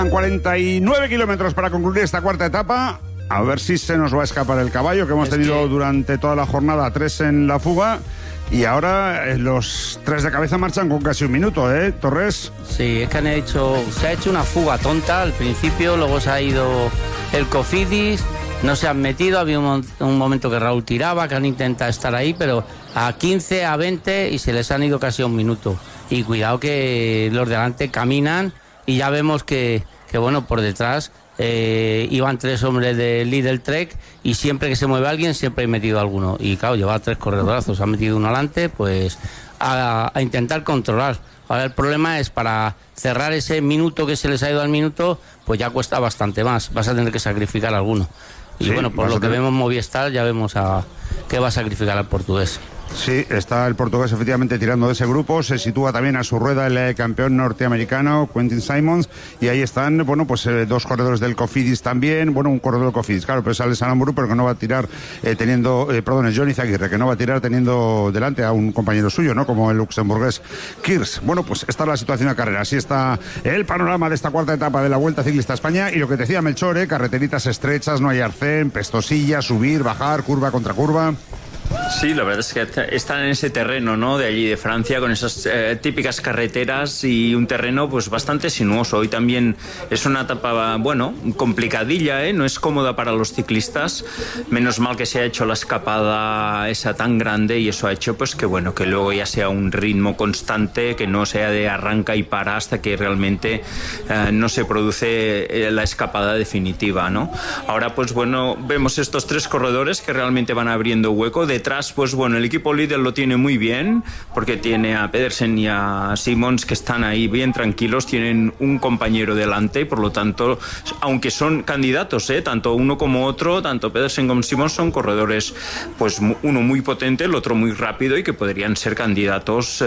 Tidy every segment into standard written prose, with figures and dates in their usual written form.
49 kilómetros para concluir esta cuarta etapa. A ver si se nos va a escapar el caballo, que hemos tenido durante toda la jornada 3 en la fuga. Y ahora los 3 de cabeza marchan con casi un minuto, ¿eh, Torres? Sí, es que se ha hecho una fuga tonta al principio, luego se ha ido el Cofidis, no se han metido, había un momento que Raúl tiraba, que han intentado estar ahí, pero a 15, a 20 y se les han ido casi un minuto. Y cuidado que los de delante caminan y ya vemos que bueno, por detrás iban 3 hombres de Lidl Trek y siempre que se mueve alguien siempre he metido alguno. Y claro, llevaba 3 corredorazos, han metido uno adelante, pues a intentar controlar. Ahora el problema es para cerrar ese minuto que se les ha ido al minuto, pues ya cuesta bastante más, vas a tener que sacrificar alguno. Y sí, bueno, por lo que vemos Movistar ya vemos que va a sacrificar al portugués. Sí, está el portugués efectivamente tirando de ese grupo, se sitúa también a su rueda el campeón norteamericano Quentin Simons, y ahí están, bueno, pues 2 corredores del Cofidis también, bueno, un corredor del Cofidis, claro, pero es Alex Aramburu, pero que no va a tirar es Johnny Zaguirre, que no va a tirar teniendo delante a un compañero suyo, ¿no?, como el luxemburgués Kirs. Bueno, pues esta es la situación de carrera, así está el panorama de esta cuarta etapa de la Vuelta Ciclista a España, y lo que decía Melchor, carreteritas estrechas, no hay arcén, pestosilla, subir, bajar, curva contra curva. Sí, la verdad es que están en ese terreno, ¿no?, de allí de Francia, con esas típicas carreteras y un terreno pues bastante sinuoso. Hoy también es una etapa, bueno, complicadilla, no es cómoda para los ciclistas. Menos mal que se ha hecho la escapada esa tan grande, y eso ha hecho pues que bueno, que luego ya sea un ritmo constante, que no sea de arranca y para hasta que realmente no se produce la escapada definitiva, ¿no? Ahora pues bueno, vemos estos 3 corredores que realmente van abriendo hueco. Detrás, pues bueno, el equipo líder lo tiene muy bien, porque tiene a Pedersen y a Simons que están ahí bien tranquilos, tienen un compañero delante, y por lo tanto, aunque son candidatos, tanto uno como otro, tanto Pedersen como Simons son corredores, pues uno muy potente, el otro muy rápido, y que podrían ser candidatos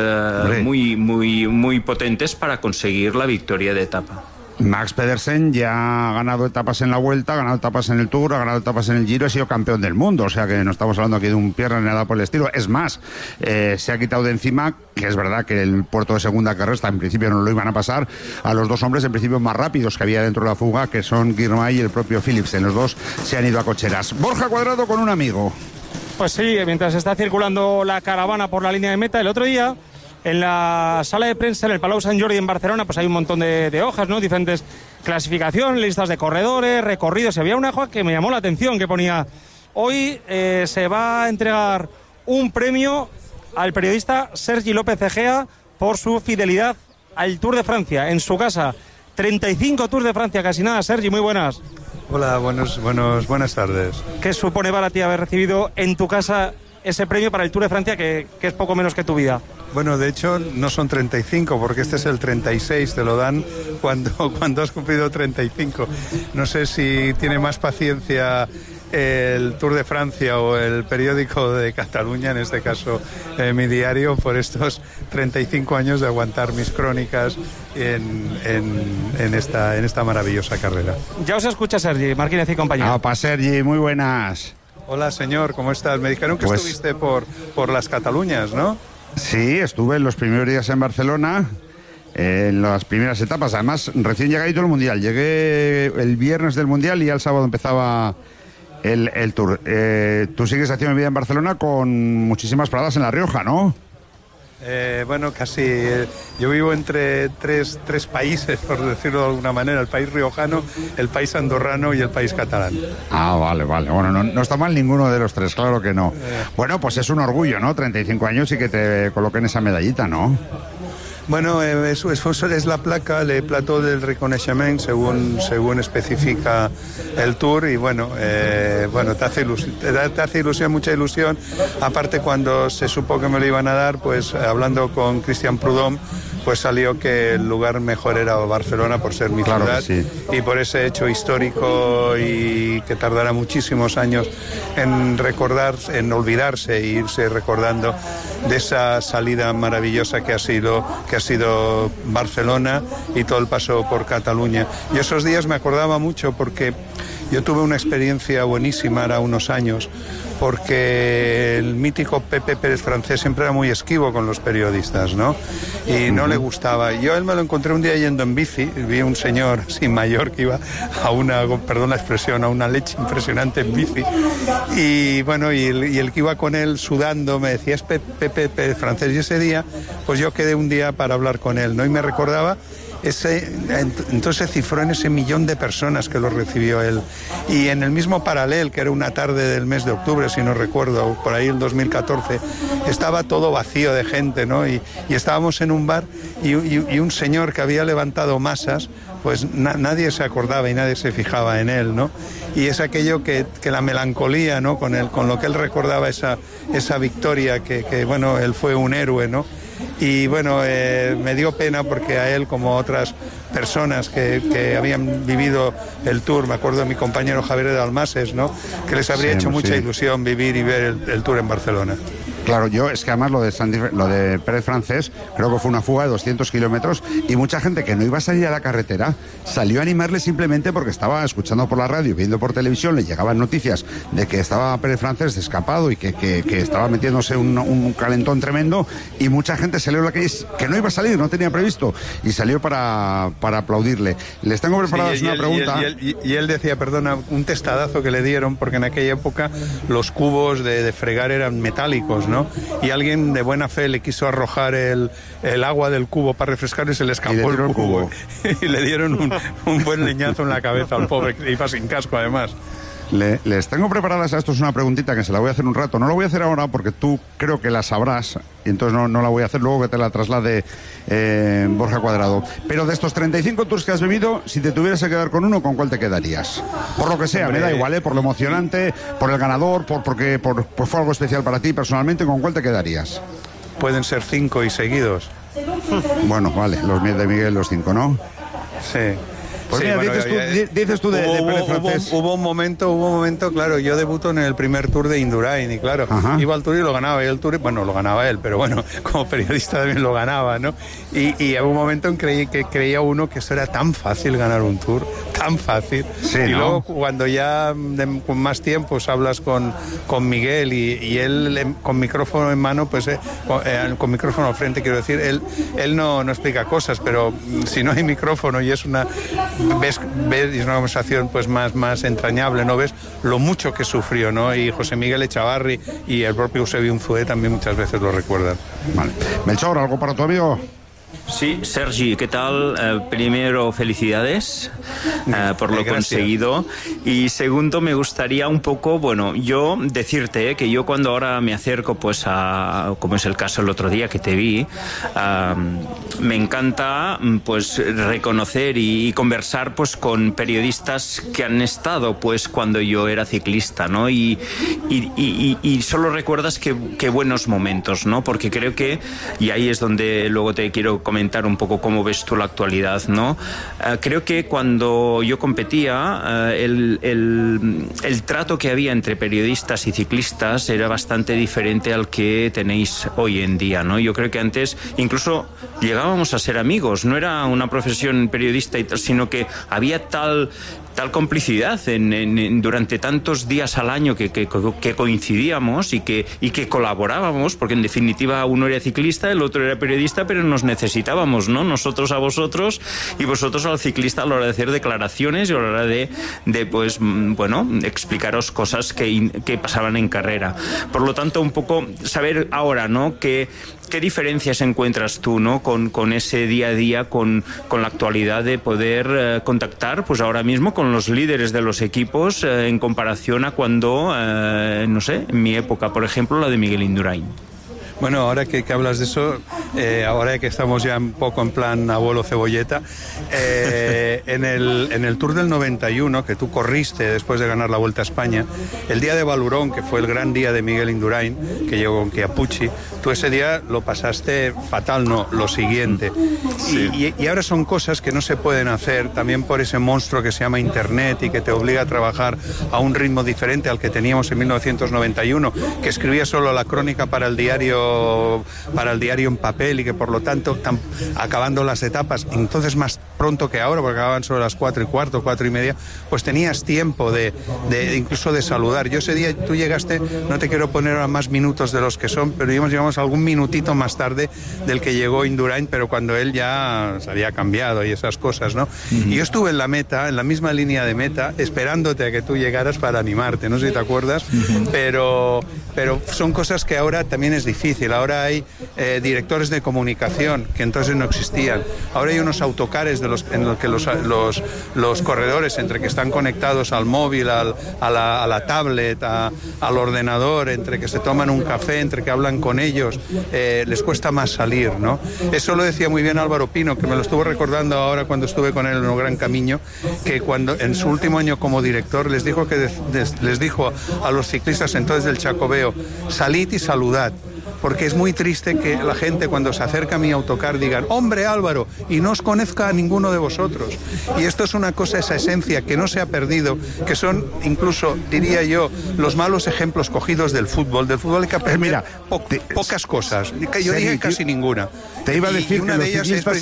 muy potentes para conseguir la victoria de etapa. Max Pedersen ya ha ganado etapas en la Vuelta, ha ganado etapas en el Tour, ha ganado etapas en el Giro, ha sido campeón del mundo, o sea que no estamos hablando aquí de un pierna ni nada por el estilo. Es más, se ha quitado de encima, que es verdad que el puerto de segunda que resta en principio no lo iban a pasar, a los 2 hombres en principio más rápidos que había dentro de la fuga, que son Girmay y el propio Philipsen. Los 2 se han ido a cocheras. Borja Cuadrado con un amigo. Pues sí, mientras está circulando la caravana por la línea de meta, el otro día en la sala de prensa, en el Palau Sant Jordi en Barcelona, pues hay un montón de hojas, ¿no?, diferentes clasificaciones, listas de corredores, recorridos. Había una hoja que me llamó la atención, que ponía: hoy se va a entregar un premio al periodista Sergi López Egea por su fidelidad al Tour de Francia, en su casa. 35 Tours de Francia, casi nada. Sergi, muy buenas. Hola, buenas tardes. ¿Qué supone para ti haber recibido en tu casa ese premio para el Tour de Francia, que es poco menos que tu vida? Bueno, de hecho no son 35, porque este es el 36, te lo dan cuando has cumplido 35. No sé si tiene más paciencia el Tour de Francia o el periódico de Cataluña, en este caso mi diario, por estos 35 años de aguantar mis crónicas en esta maravillosa carrera. Ya os escucha Sergi Martínez y compañía. Opa, Sergi, muy buenas. Hola, señor, ¿cómo estás? Me dijeron que estuviste por las Cataluñas, ¿no? Sí, estuve en los primeros días en Barcelona, en las primeras etapas. Además, recién llegadito el Mundial. Llegué el viernes del Mundial y ya el sábado empezaba el Tour. Tú sigues haciendo vida en Barcelona con muchísimas paradas en La Rioja, ¿no? Bueno, casi. Yo vivo entre tres países, por decirlo de alguna manera: el país riojano, el país andorrano y el país catalán. Ah, vale. Bueno, no está mal ninguno de los 3, claro que no. Bueno, pues es un orgullo, ¿no? 35 años y que te coloquen esa medallita, ¿no? Bueno, eso es la placa, el plató del reconeixement, según especifica el Tour, y bueno, te hace ilusión, mucha ilusión. Aparte, cuando se supo que me lo iban a dar, pues hablando con Christian Prudhomme, pues salió que el lugar mejor era Barcelona, por ser mi ciudad, sí. Y por ese hecho histórico, y que tardará muchísimos años en olvidarse e irse recordando de esa salida maravillosa que ha sido Barcelona y todo el paso por Cataluña. Y esos días me acordaba mucho, porque Yo tuve una experiencia buenísima ahora unos años, porque el mítico Pepe Pérez Francés siempre era muy esquivo con los periodistas, ¿no? Y no le gustaba. Yo a él me lo encontré un día yendo en bici, vi un señor sin mayor que iba a una, perdón la expresión, a una leche impresionante en bici. Y bueno, y el que iba con él sudando me decía, es Pepe Pérez Francés. Y ese día, pues yo quedé un día para hablar con él, ¿no? Y me recordaba entonces se cifró en ese 1.000.000 de personas que lo recibió él. Y en el mismo Paralel, que era una tarde del mes de octubre, si no recuerdo, por ahí el 2014, estaba todo vacío de gente, ¿no? Y estábamos en un bar y un señor que había levantado masas, pues nadie se acordaba y nadie se fijaba en él, ¿no? Y es aquello que la melancolía, ¿no? Con lo que él recordaba esa victoria, que bueno, él fue un héroe, ¿no? Y bueno, me dio pena porque a él, como otras personas que habían vivido el Tour, me acuerdo de mi compañero Javier de Dalmases, ¿no? Que les habría hecho mucha ilusión vivir y ver el Tour en Barcelona. Claro, yo es que además lo de Pérez Francés creo que fue una fuga de 200 kilómetros y mucha gente que no iba a salir a la carretera salió a animarle simplemente porque estaba escuchando por la radio, viendo por televisión, le llegaban noticias de que estaba Pérez Francés escapado y que estaba metiéndose un calentón tremendo, y mucha gente salió a la calle que no iba a salir, no tenía previsto, y salió para aplaudirle. Les tengo preparadas una pregunta. Y él decía, perdona, un testadazo que le dieron, porque en aquella época los cubos de fregar eran metálicos, ¿no? Y alguien de buena fe le quiso arrojar el agua del cubo para refrescar y se le escapó el cubo. Y le dieron un buen leñazo en la cabeza al pobre, que iba sin casco además. Les tengo preparadas a estos una preguntita que se la voy a hacer un rato. No la voy a hacer ahora porque tú creo que la sabrás y entonces no la voy a hacer, luego que te la traslade Borja Cuadrado. Pero de estos 35 tours que has vivido, si te tuvieras que quedar con uno, ¿con cuál te quedarías? Por lo que sea, me da igual, por lo emocionante, por el ganador, porque fue algo especial para ti personalmente, ¿con cuál te quedarías? Pueden ser 5 y seguidos. Bueno, vale, los de Miguel, los 5, ¿no? Sí. Pues sí, mira, bueno, dices tú de Pérez Francés. Hubo un momento, claro, yo debuto en el primer Tour de Indurain y claro, iba al Tour y lo ganaba, y el Tour, bueno, lo ganaba él, pero bueno, como periodista también lo ganaba, ¿no? Y hubo un momento en que creía uno que eso era tan fácil ganar un Tour, tan fácil. Sí, y ¿no? luego cuando ya con más tiempo hablas con Miguel y él con micrófono en mano, pues con micrófono al frente, quiero decir, él no explica cosas, pero si no hay micrófono y es una... Ves y es una conversación pues más entrañable, ¿no? Ves lo mucho que sufrió, ¿no? Y José Miguel Echavarri y el propio Eusebio Unzué también muchas veces lo recuerdan. Vale. Melchor, ¿algo para tu amigo? Sí, Sergi, ¿qué tal? Primero, felicidades por lo conseguido. Y segundo, me gustaría un poco, bueno, yo decirte que yo cuando ahora me acerco, pues como es el caso el otro día que te vi, me encanta pues reconocer y conversar pues con periodistas que han estado pues cuando yo era ciclista, ¿no? Y solo recuerdas que buenos momentos, ¿no? Porque creo que, y ahí es donde luego te quiero comentar un poco cómo ves tú la actualidad, ¿no? Creo que cuando yo competía, el trato que había entre periodistas y ciclistas era bastante diferente al que tenéis hoy en día, ¿no? Yo creo que antes incluso llegábamos a ser amigos, no era una profesión periodista y tal, sino que había tal complicidad durante tantos días al año que coincidíamos y que colaborábamos, porque en definitiva uno era ciclista, el otro era periodista, pero nos necesitábamos, ¿no? Nosotros a vosotros y vosotros al ciclista a la hora de hacer declaraciones y a la hora de pues, bueno, explicaros cosas que pasaban en carrera. Por lo tanto, un poco saber ahora, ¿no? ¿Qué diferencias encuentras tú, ¿no? con ese día a día, con la actualidad de poder contactar, pues ahora mismo con los líderes de los equipos en comparación a cuando, no sé, en mi época, por ejemplo, la de Miguel Indurain? Bueno, ahora que hablas de eso, ahora que estamos ya un poco en plan abuelo cebolleta, en el Tour del 91, que tú corriste después de ganar la Vuelta a España, el día de Valurón, que fue el gran día de Miguel Indurain, que llegó con Chiappucci, tú ese día lo pasaste fatal, no, lo siguiente. Sí. Y ahora son cosas que no se pueden hacer, también por ese monstruo que se llama Internet y que te obliga a trabajar a un ritmo diferente al que teníamos en 1991, que escribía solo la crónica para el diario escrito para el diario en papel y que por lo tanto acabando las etapas, entonces más pronto que ahora, porque acababan sobre las 4:15, 4:30, pues tenías tiempo de incluso de saludar. Yo ese día, tú llegaste, no te quiero poner a más minutos de los que son, pero llegamos algún minutito más tarde del que llegó Indurain, pero cuando él ya se había cambiado y esas cosas, ¿no? Y yo estuve en la meta, en la misma línea de meta, esperándote a que tú llegaras para animarte, no sé si te acuerdas, pero son cosas que ahora también es difícil. Ahora hay directores de comunicación que entonces no existían. Ahora hay unos autocares en los que los corredores, entre que están conectados al móvil, a la tablet, al ordenador, entre que se toman un café, entre que hablan con ellos, les cuesta más salir, ¿no? Eso lo decía muy bien Álvaro Pino, que me lo estuvo recordando ahora cuando estuve con él en el Gran Camino, que cuando en su último año como director les dijo a los ciclistas entonces del Chacobeo: salid y saludad. Porque es muy triste que la gente cuando se acerca a mi autocar digan: hombre Álvaro, y no os conozca a ninguno de vosotros. Y esto es una cosa, esa esencia que no se ha perdido, que son incluso, diría yo, los malos ejemplos cogidos del fútbol. Del fútbol hay que aprender pocas cosas, yo diría casi ninguna. Te iba a decir que los ciclistas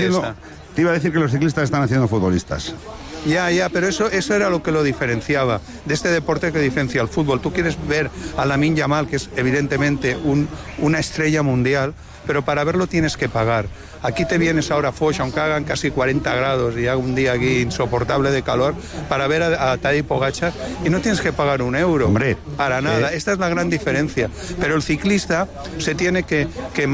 están haciendo futbolistas. Ya, pero eso era lo que lo diferenciaba de este deporte que diferencia al fútbol. Tú quieres ver a Lamine Yamal, que es evidentemente una estrella mundial, pero para verlo tienes que pagar. Aquí te vienes ahora a Foix, aunque hagan casi 40 grados y haga un día aquí insoportable de calor, para ver a Tadej Pogačar, y no tienes que pagar un euro. Hombre, para nada. Esta es la gran diferencia. Pero el ciclista se tiene que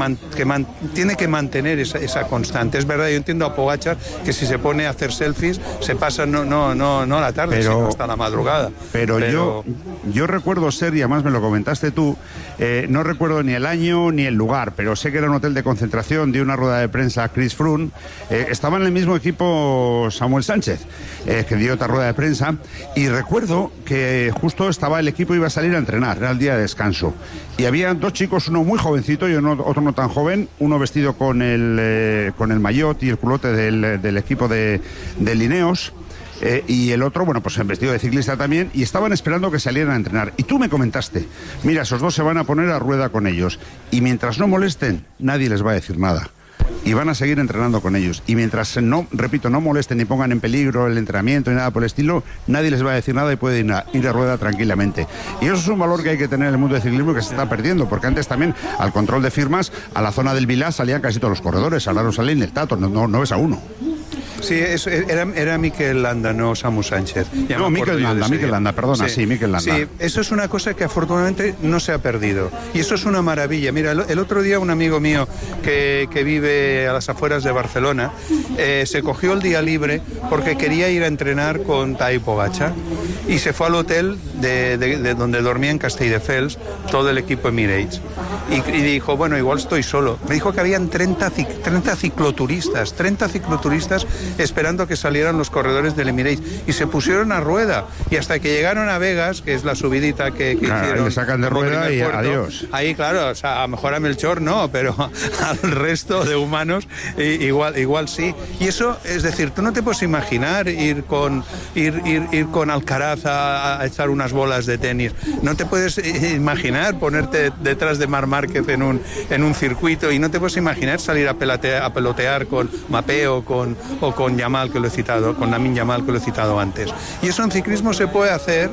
mantener esa constante. Es verdad, yo entiendo a Pogačar que si se pone a hacer selfies se pasa no a la tarde, sino hasta la madrugada. Pero yo recuerdo ser, y además me lo comentaste tú, no recuerdo ni el año ni el lugar, pero sé que era un hotel de concentración de una rueda de prensa Chris Froome. Estaba en el mismo equipo Samuel Sánchez, que dio otra rueda de prensa, y recuerdo que justo el equipo iba a salir a entrenar, era el día de descanso, y había dos chicos, uno muy jovencito y otro no tan joven, uno vestido con el maillot y el culote del equipo de Ineos, y el otro, bueno, pues en vestido de ciclista también, y estaban esperando que salieran a entrenar. Y tú me comentaste: mira, esos dos se van a poner a rueda con ellos, y mientras no molesten, nadie les va a decir nada. Y van a seguir entrenando con ellos. Y mientras no molesten ni pongan en peligro el entrenamiento ni nada por el estilo, nadie les va a decir nada y pueden ir a rueda tranquilamente. Y eso es un valor que hay que tener en el mundo del ciclismo, que se está perdiendo, porque antes también al control de firmas, a la zona del Vilá salían casi todos los corredores, ahora no salen el tato, no ves a uno. Sí, era Mikel Landa, no Samu Sánchez. No, Mikel Landa, perdona, sí, Mikel Landa. Sí, eso es una cosa que afortunadamente no se ha perdido. Y eso es una maravilla. Mira, el otro día un amigo mío que vive a las afueras de Barcelona se cogió el día libre porque quería ir a entrenar con Tadej Pogačar y se fue al hotel de donde dormía en Castelldefels todo el equipo Emirates. Y dijo, bueno, igual estoy solo. Me dijo que habían 30 cicloturistas esperando que salieran los corredores del Emirates, y se pusieron a rueda, y hasta que llegaron a Vegas, que es la subidita que hicieron, le sacan de rueda y puerto, adiós. Ahí, claro, o sea, a lo mejor a Melchor no, pero al resto de humanos igual sí. Y eso, es decir, tú no te puedes imaginar ir con Alcaraz a echar unas bolas de tenis. No te puedes imaginar ponerte detrás de Marc Márquez en un circuito, y no te puedes imaginar salir a pelotear con Mapeo o con Yamal, que lo he citado, con Lamine Yamal, que lo he citado antes. Y eso en ciclismo se puede hacer,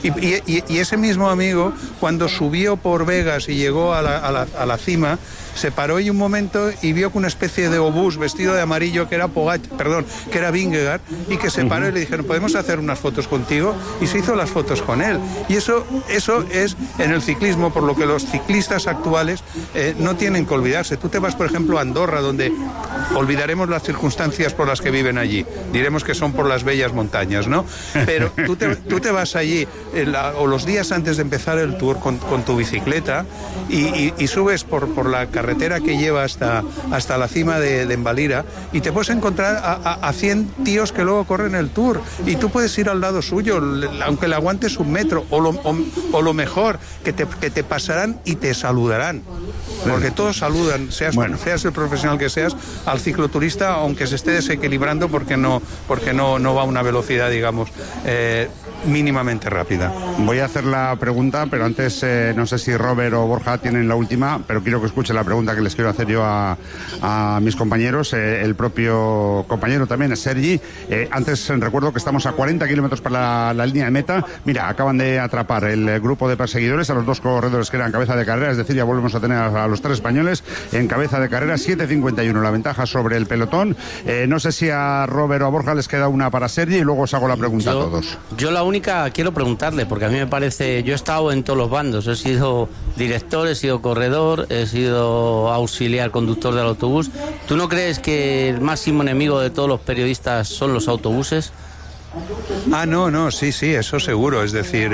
y ese mismo amigo, cuando subió por Vegas y llegó a la cima, se paró y un momento y vio que una especie de obús vestido de amarillo, que era Vingegaard, y que se paró y le dijeron: ¿podemos hacer unas fotos contigo? Y se hizo las fotos con él. Y eso es en el ciclismo, por lo que los ciclistas actuales no tienen que olvidarse. Tú te vas, por ejemplo, a Andorra, donde olvidaremos las circunstancias por las que viven allí. Diremos que son por las bellas montañas, ¿no? Pero tú te vas allí o los días antes de empezar el tour con tu bicicleta y subes por la carretera que lleva hasta la cima de Envalira, y te puedes encontrar a 100 tíos que luego corren el tour, y tú puedes ir al lado suyo, aunque le aguantes un metro, o lo mejor, que te pasarán y te saludarán. Porque todos saludan, seas el profesional que seas, al cicloturista, aunque se esté desequilibrando porque no va a una velocidad, digamos, mínimamente rápida. Voy a hacer la pregunta, pero antes no sé si Robert o Borja tienen la última, pero quiero que escuchen la pregunta que les quiero hacer yo a mis compañeros, el propio compañero también, Sergi. Antes recuerdo que estamos a 40 kilómetros para la línea de meta. Mira, acaban de atrapar el grupo de perseguidores a los dos corredores que eran cabeza de carrera, es decir, ya volvemos a tener a los 3 españoles en cabeza de carrera, 7:51 la ventaja sobre el pelotón. No sé si a Robert o a Borja les queda una para Sergi y luego os hago la pregunta a todos. Yo la única quiero preguntarle, porque a mí me parece, yo he estado en todos los bandos, he sido director, he sido corredor, he sido auxiliar conductor del autobús. ¿Tú no crees que el máximo enemigo de todos los periodistas son los autobuses? No, sí, eso seguro. Es decir,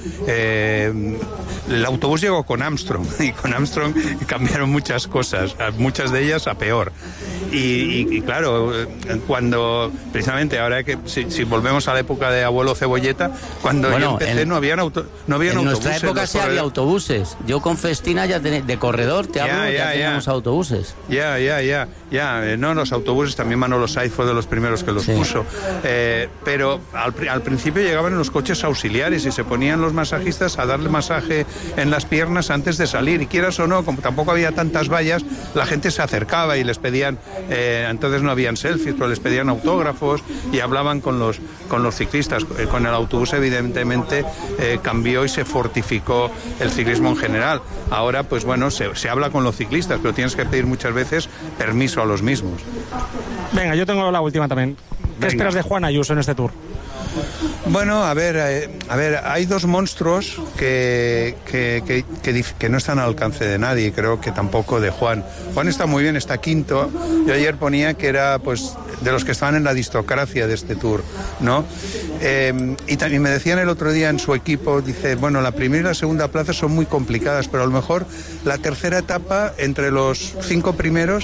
el autobús llegó con Armstrong y con Armstrong cambiaron muchas cosas, muchas de ellas a peor. Y claro, cuando precisamente ahora que si volvemos a la época de abuelo Cebolleta, cuando yo empecé no habían autobuses. En nuestra época sí había autobuses. Yo con Festina ya de corredor te hablo, ya teníamos autobuses. No, los autobuses también Manolo Saiz fue de los primeros que los puso. Pero al principio llegaban en los coches auxiliares y se ponían los masajistas a darle masaje en las piernas antes de salir. Y quieras o no, como tampoco había tantas vallas, la gente se acercaba y les pedían, entonces no habían selfies, pero les pedían autógrafos y hablaban con los ciclistas. Con el autobús evidentemente cambió y se fortificó el ciclismo en general. Ahora pues bueno, se habla con los ciclistas, pero tienes que pedir muchas veces permiso a los mismos. Venga, yo tengo la última también. ¿Qué esperas de Juan Ayuso en este Tour? Bueno, a ver, hay dos monstruos que no están al alcance de nadie, creo que tampoco de Juan. Juan está muy bien, está quinto. Yo ayer ponía que era pues de los que estaban en la aristocracia de este Tour, ¿no? Y también me decían el otro día en su equipo, dice, bueno, la primera y la segunda plaza son muy complicadas, pero a lo mejor la tercera etapa entre los 5 primeros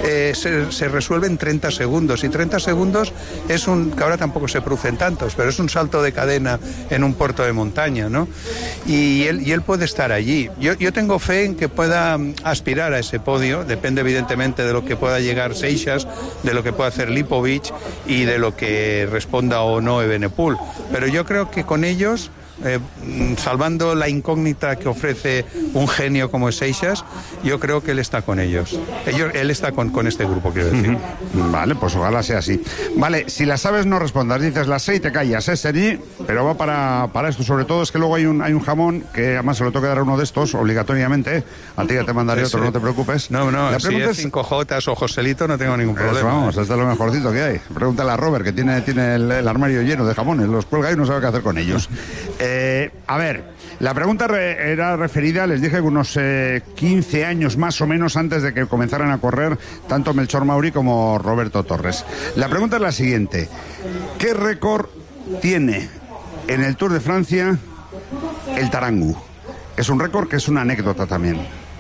se resuelve en 30 segundos. Y 30 segundos es que ahora tampoco se producen tantos, pero es un salto de cadena en un puerto de montaña, ¿no? Y él puede estar allí. Yo tengo fe en que pueda aspirar a ese podio, depende evidentemente de lo que pueda llegar Seixas, de lo que pueda hacer Lipovic y de lo que responda o no Evenepoel. Pero yo creo que con ellos, salvando la incógnita que ofrece un genio como Seixas, yo creo que él está con ellos. Él está con este grupo, quiero decir. Vale, pues ojalá sea así. Vale, si la sabes no respondas, dices las 6 y te callas, Sergi, pero va para esto. Sobre todo es que luego hay un jamón, que además se lo tengo que dar a uno de estos, obligatoriamente. A ti ya te mandaré otro, no te preocupes. No, la si es 5J o Joselito no tengo ningún problema. Vamos, este es lo mejorcito que hay. Pregúntale a Robert, que tiene el armario lleno de jamones, los cuelga y no sabe qué hacer con ellos. A ver, la pregunta era referida, les dije, unos 15 años más o menos antes de que comenzaran a correr tanto Melchor Mauri como Roberto Torres. La pregunta es la siguiente: ¿qué récord tiene en el Tour de Francia el Tarangu? Es un récord que es una anécdota también.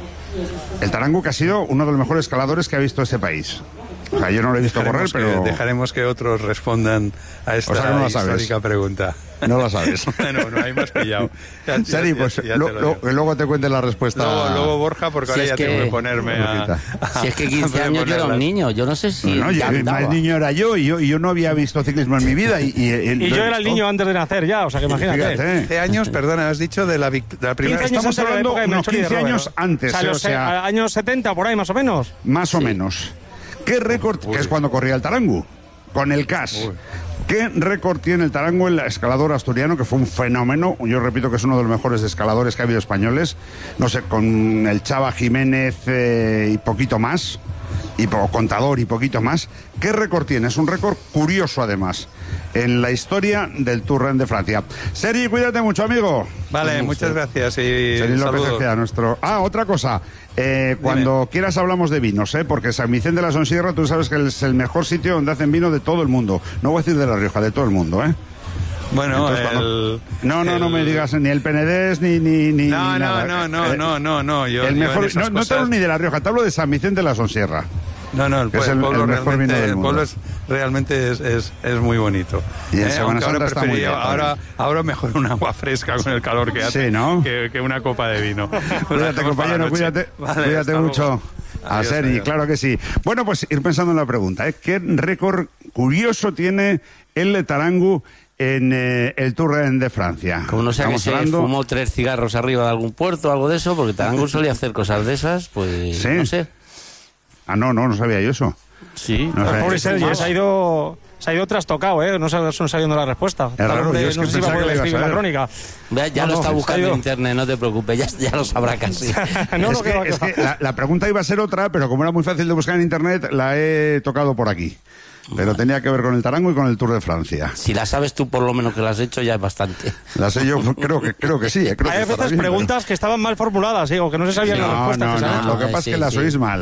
El Tarangu, que ha sido uno de los mejores escaladores que ha visto este país. O sea, yo no lo he visto correr, pero... Dejaremos que otros respondan a esta histórica pregunta. No lo sabes. No hay más pillado. Sari, pues luego te cuente la respuesta. Luego Borja, porque ahora ya tengo que ponerme Si es que 15 años yo era un niño, yo no sé si... No, más niño era yo no había visto ciclismo en mi vida. Y yo era el niño antes de nacer ya, o sea que imagínate. Fíjate. 15 años, perdona, has dicho de la primera... Estamos hablando de unos 15 años antes. O sea, años 70, por ahí, más o menos. Más o menos. ¿Qué récord, que es cuando corría el Tarangu, con el CAS? ¿Qué récord tiene el Tarangu, el escalador asturiano, que fue un fenómeno? Yo repito que es uno de los mejores escaladores que ha habido españoles. No sé, con el Chava Jiménez y poquito más, Contador y poquito más. ¿Qué récord tiene? Es un récord curioso, además, en la historia del Tour de Francia. Sergi, cuídate mucho, amigo. Vale, muchas gracias y Sergi López Egea, nuestro... otra cosa. Cuando quieras hablamos de vinos, porque San Vicente de la Sonsierra, tú sabes que es el mejor sitio donde hacen vino de todo el mundo. No voy a decir de La Rioja, de todo el mundo, Bueno, entonces, no me digas ni el Penedés ni nada. No. El mejor, no te hablo ni de La Rioja, te hablo de San Vicente de la Sonsierra. El pueblo realmente es muy bonito. Y en Semana Santa está muy bien. Ahora mejor un agua fresca con el calor que hace, sí, ¿no? que una copa de vino. Cuídate, compañero, cuídate. Vale, cuídate mucho. A Sergi, claro que sí. Bueno, pues ir pensando en la pregunta, ¿qué récord curioso tiene el Tarangu en el Tour de Francia. Como no sea que se fumó 3 cigarros arriba de algún puerto o algo de eso, porque Tarango solía hacer cosas de esas, pues ¿sí? No sé. Ah, no sabía yo eso. Sí. No el pobre Sergi se ha ido trastocado, ¿eh? No sabiendo la respuesta. Es raro, yo es que pensaba que le iba a saber. La crónica. Ya lo está buscando en internet, no te preocupes, ya lo sabrá casi. Es que la pregunta iba a ser otra, pero como era muy fácil de buscar en internet, la he tocado por aquí. Pero tenía que ver con el Tarango y con el Tour de Francia. Si la sabes tú, por lo menos que la has hecho, ya es bastante. La sé yo, creo que sí. Creo hay que veces preguntas que estaban mal formuladas, o que no se sabían las respuestas. No, lo que pasa es que las oís mal.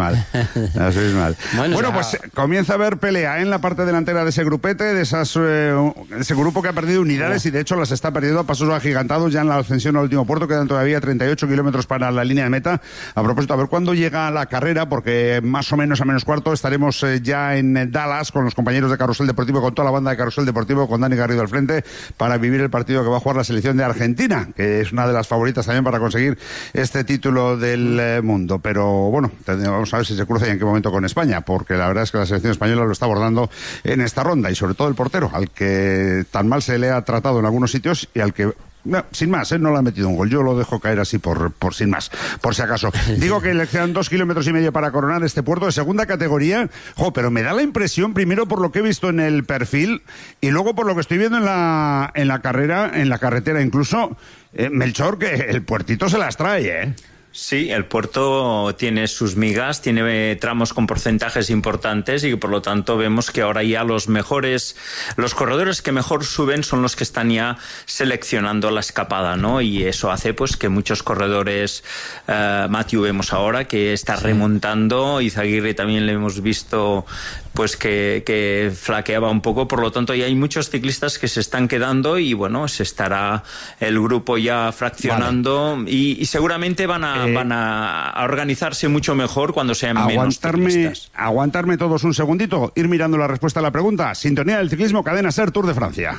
Bueno, pues comienza a haber pelea en la parte delantera de ese grupete, de ese grupo que ha perdido unidades y de hecho las está perdiendo a pasos agigantados ya en la ascensión al último puerto. Quedan todavía 38 kilómetros para la línea de meta. A propósito, a ver cuándo llega la carrera, porque más o menos a menos cuarto estaremos ya en Dallas con los compañeros de Carrusel Deportivo, con toda la banda de Carrusel Deportivo, con Dani Garrido al frente, para vivir el partido que va a jugar la selección de Argentina, que es una de las favoritas también para conseguir este título del mundo. Pero bueno, vamos a ver si se cruza y en qué momento con España, porque la verdad es que la selección española lo está abordando en esta ronda, y sobre todo el portero, al que tan mal se le ha tratado en algunos sitios y al que sin más, no le ha metido un gol. Yo lo dejo caer así por sin más, por si acaso. Digo que le quedan 2,5 kilómetros para coronar este puerto de segunda categoría. Pero me da la impresión, primero por lo que he visto en el perfil y luego por lo que estoy viendo en la carrera, en la carretera incluso, Melchor, que el puertito se las trae, Sí, el puerto tiene sus migas, tiene tramos con porcentajes importantes y por lo tanto vemos que ahora ya los corredores que mejor suben son los que están ya seleccionando la escapada, ¿no? Y eso hace pues que muchos corredores, Matthew vemos ahora que está remontando, Izaguirre también le hemos visto pues que flaqueaba un poco, por lo tanto ya hay muchos ciclistas que se están quedando y bueno, se estará el grupo ya fraccionando, vale. y seguramente van a organizarse mucho mejor cuando sean menos ciclistas. Aguantarme todos un segundito, ir mirando la respuesta a la pregunta. Sintonía del ciclismo, Cadena SER, Tour de Francia.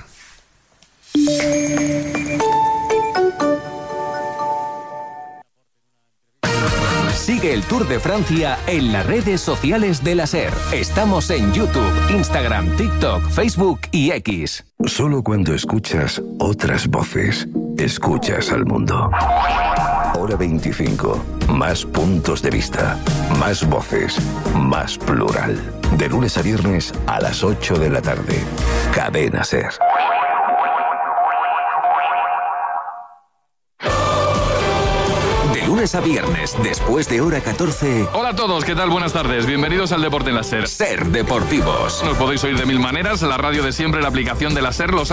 Sigue el Tour de Francia en las redes sociales de la SER. Estamos en YouTube, Instagram, TikTok, Facebook y X. Solo cuando escuchas otras voces, escuchas al mundo. Hora 25. Más puntos de vista, más voces, más plural. De lunes a viernes a las 8 de la tarde. Cadena SER. Lunes a viernes, después de hora 14. Hola a todos, ¿qué tal? Buenas tardes. Bienvenidos al Deporte en la SER. SER Deportivos. Nos podéis oír de mil maneras, la radio de siempre, la aplicación de la SER, los